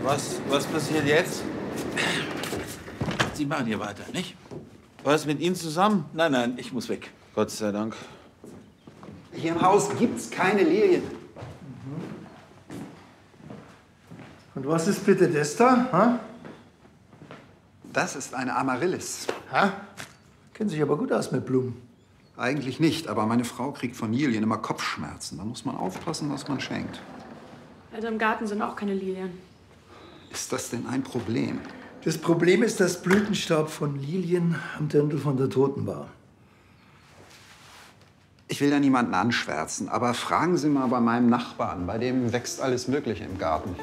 Was passiert jetzt? Sie machen hier weiter, nicht? Was, mit Ihnen zusammen? Nein, ich muss weg. Gott sei Dank. Hier im Haus gibt's keine Lilien. Und was ist bitte das da? Ha? Das ist eine Amaryllis. Ha? Kennen sich aber gut aus mit Blumen. Eigentlich nicht, aber meine Frau kriegt von Lilien immer Kopfschmerzen. Da muss man aufpassen, was man schenkt. Also im Garten sind auch keine Lilien. Ist das denn ein Problem? Das Problem ist, dass Blütenstaub von Lilien am Dirndl von der Toten war. Ich will da niemanden anschwärzen, aber fragen Sie mal bei meinem Nachbarn. Bei dem wächst alles Mögliche im Garten.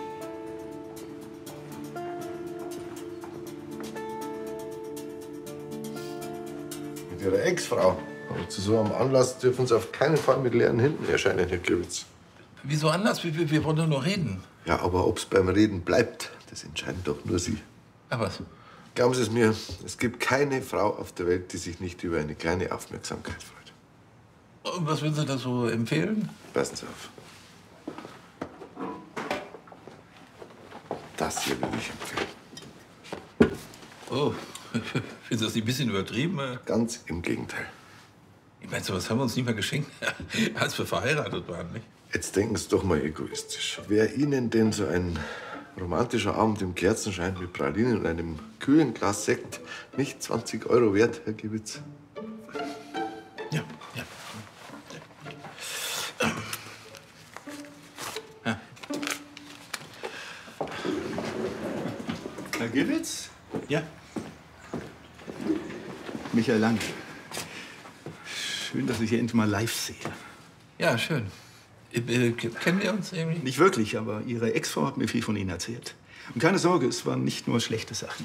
Mit Ihrer Ex-Frau. Aber zu so einem Anlass dürfen Sie auf keinen Fall mit leeren Händen erscheinen, Herr Klewitz. Wieso anders? Wir wollen doch nur reden. Ja, aber ob's beim Reden bleibt, das entscheiden doch nur Sie. Aber was? Glauben Sie es mir, es gibt keine Frau auf der Welt, die sich nicht über eine kleine Aufmerksamkeit freut. Und was würden Sie da so empfehlen? Passen Sie auf. Das hier würde ich empfehlen. Oh, finden Sie das nicht ein bisschen übertrieben? Ganz im Gegenteil. Ich meine, sowas haben wir uns nicht mal geschenkt, als wir verheiratet waren, nicht? Jetzt denken Sie doch mal egoistisch. Wäre Ihnen denn so ein romantischer Abend im Kerzenschein mit Pralinen und einem kühlen Glas Sekt nicht 20 € wert, Herr Gewitz? Ja. Herr Gewitz? Ja? Michael Lang. Schön, dass ich hier endlich mal live sehe. Ja, schön. Kennen wir uns irgendwie? Nicht wirklich, aber Ihre Ex-Frau hat mir viel von Ihnen erzählt. Und keine Sorge, es waren nicht nur schlechte Sachen.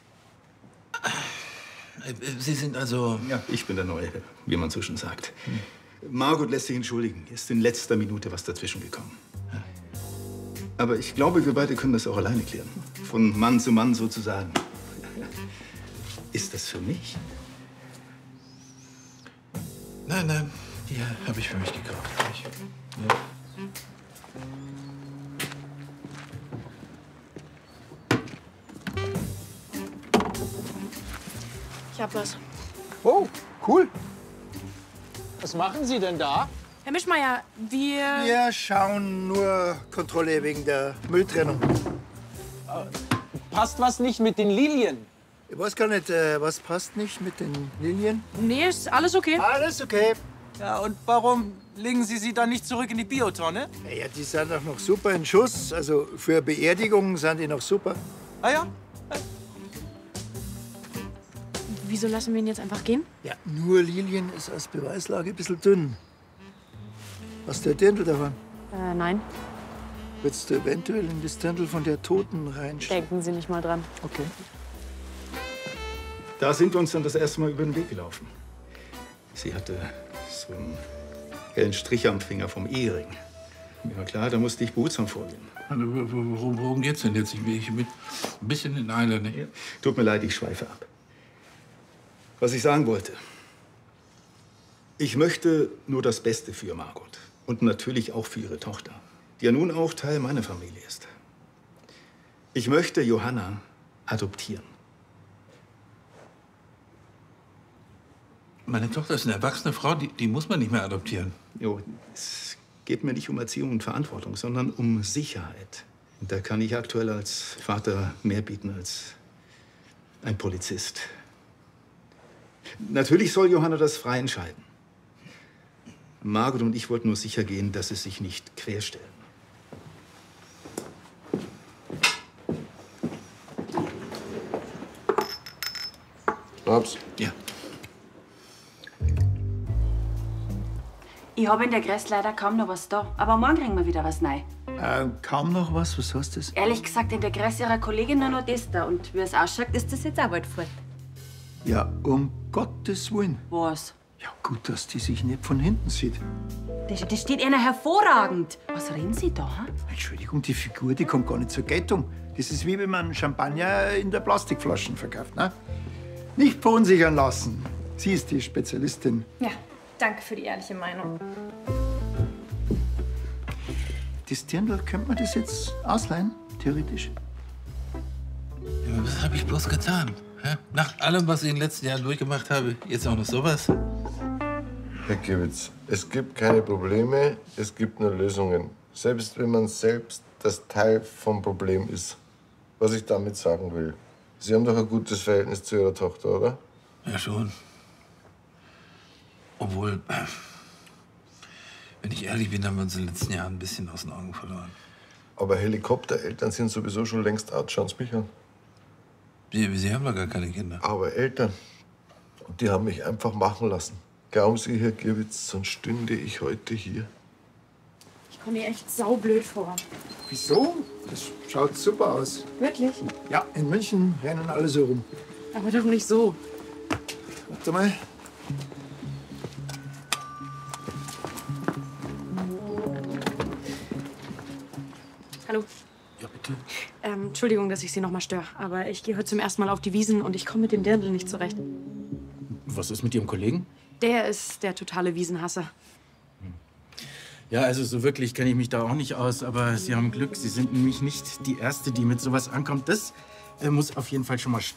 Sie sind also... Ja, ich bin der Neue, wie man so schön sagt. Margot lässt sich entschuldigen. Ist in letzter Minute was dazwischen gekommen. Aber ich glaube, wir beide können das auch alleine klären. Von Mann zu Mann sozusagen. Ist das für mich? Nein, die habe ich für mich gekauft. Ja. Ich hab was. Oh, cool. Was machen Sie denn da? Herr Mischmeier, Wir schauen nur Kontrolle wegen der Mülltrennung. Passt was nicht mit den Lilien? Ich weiß gar nicht, was passt nicht mit den Lilien? Nee, ist alles okay. Alles okay. Ja, und warum legen Sie sie dann nicht zurück in die Biotonne? Ja, die sind auch noch super in Schuss. Also für Beerdigungen sind die noch super. Ah ja? Wieso lassen wir ihn jetzt einfach gehen? Ja, nur Lilien ist als Beweislage ein bisschen dünn. Hast du ein Dirndl davon? Nein. Willst du eventuell in das Dirndl von der Toten reinstecken? Denken Sie nicht mal dran. Okay. Da sind wir uns dann das erste Mal über den Weg gelaufen. Sie hatte so einen hellen Strich am Finger vom Ehering. Mir war klar, da musste ich behutsam vorgehen. Worum geht's denn jetzt? Ich bin ein bisschen in Eile, nicht? Tut mir leid, ich schweife ab. Was ich sagen wollte. Ich möchte nur das Beste für Margot. Und natürlich auch für ihre Tochter, die ja nun auch Teil meiner Familie ist. Ich möchte Johanna adoptieren. Meine Tochter ist eine erwachsene Frau, die muss man nicht mehr adoptieren. Jo, es geht mir nicht um Erziehung und Verantwortung, sondern um Sicherheit. Und da kann ich aktuell als Vater mehr bieten als ein Polizist. Natürlich soll Johanna das frei entscheiden. Margot und ich wollten nur sicher gehen, dass sie sich nicht querstellen. Schnaps? Ja. Ich habe in der Gräst leider kaum noch was da. Aber morgen kriegen wir wieder was neu. Kaum noch was? Was heißt das? Ehrlich gesagt, in der Gräst ihrer Kollegin nur noch das da. Und wie es ausschaut, ist das jetzt auch bald fort. Ja, um Gottes Willen. Was? Ja, gut, dass die sich nicht von hinten sieht. Das steht einer hervorragend. Was reden Sie da? Hm? Entschuldigung, die Figur, die kommt gar nicht zur Geltung. Das ist wie wenn man Champagner in der Plastikflaschen verkauft, ne? Nicht verunsichern lassen. Sie ist die Spezialistin. Ja, danke für die ehrliche Meinung. Das Dirndl, könnte man das jetzt ausleihen, theoretisch? Was habe ich bloß getan? Hä? Nach allem, was ich in den letzten Jahren durchgemacht habe, jetzt auch noch sowas? Herr Giewitz, es gibt keine Probleme, es gibt nur Lösungen. Selbst wenn man selbst das Teil vom Problem ist. Was ich damit sagen will. Sie haben doch ein gutes Verhältnis zu Ihrer Tochter, oder? Ja, schon. Obwohl, wenn ich ehrlich bin, haben wir uns in den letzten Jahren ein bisschen aus den Augen verloren. Aber Helikoptereltern sind sowieso schon längst out. Schauen Sie mich an. Sie haben doch gar keine Kinder. Aber Eltern, und die haben mich einfach machen lassen. Glauben Sie, Herr Giewitz, sonst stünde ich heute hier. Ich komme mir echt saublöd vor. Wieso? Das schaut super aus. Wirklich? Ja, in München rennen alle so rum. Aber doch nicht so. Warte mal. Hallo. Ja, bitte. Entschuldigung, dass ich Sie noch mal störe, aber ich gehe heute zum ersten Mal auf die Wiesen und ich komme mit dem Dirndl nicht zurecht. Was ist mit Ihrem Kollegen? Der ist der totale Wiesenhasser. Ja, also so wirklich kenne ich mich da auch nicht aus, aber Sie haben Glück. Sie sind nämlich nicht die Erste, die mit sowas ankommt. Das muss auf jeden Fall schon mal